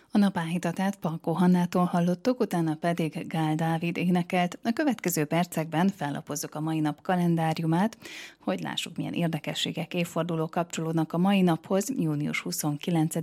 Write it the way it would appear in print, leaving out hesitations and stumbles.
A napáhítatát Palkó Hannától hallottuk, utána pedig Gál Dávid énekelt. A következő percekben fellapozzuk a mai nap kalendáriumát, hogy lássuk, milyen érdekességek, évfordulók kapcsolódnak a mai naphoz, június 29